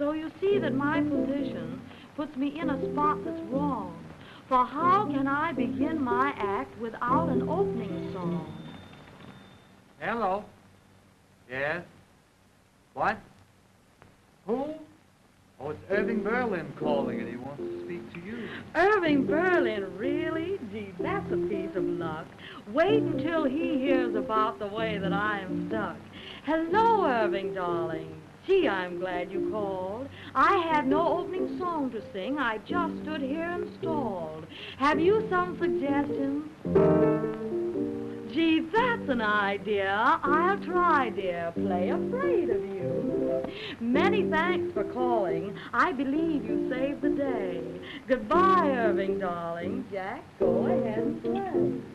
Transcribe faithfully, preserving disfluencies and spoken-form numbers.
So you see that my position puts me in a spot that's wrong. For how can I begin my act without an opening song? Hello. Yes? What? Who? Oh, it's Irving Berlin calling, and he wants to speak to you. Irving Berlin, really? Gee, that's a piece of luck. Wait until he hears about the way that I am stuck. Hello, Irving, darling. Gee, I'm glad you called. I had no opening song to sing. I just stood here and stalled. Have you some suggestions? Gee, that's an idea. I'll try, dear. Play Afraid of You. Many thanks for calling. I believe you saved the day. Goodbye, Irving, darling. Jack, go ahead and play.